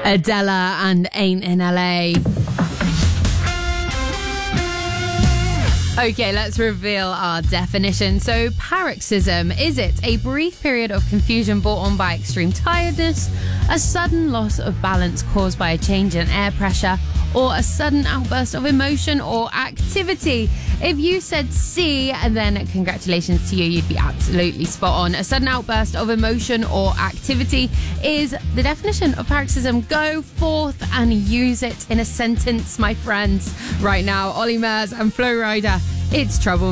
Adela and Ain't in LA. Okay, let's reveal our definition. So, paroxysm, is it a brief period of confusion brought on by extreme tiredness, a sudden loss of balance caused by a change in air pressure, or a sudden outburst of emotion or activity? If you said C, then congratulations to you, you'd be absolutely spot on. A sudden outburst of emotion or activity is the definition of paroxysm. Go forth and use it in a sentence, my friends. Right now, Ollie Murs and Flo Rida. It's Trouble.